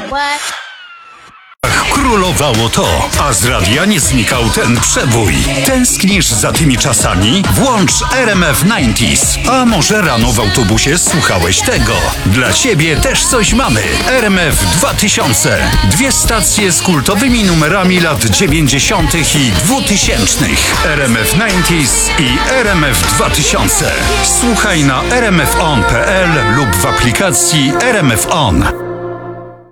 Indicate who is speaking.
Speaker 1: Królowało to, a z radia nie znikał ten przebój. Tęsknisz za tymi czasami? Włącz RMF 90s. A może rano w autobusie słuchałeś tego? Dla ciebie też coś mamy. RMF 2000. Dwie stacje z kultowymi numerami lat 90. i 2000. RMF 90s i RMF 2000. Słuchaj na rmfon.pl lub w aplikacji RMF On.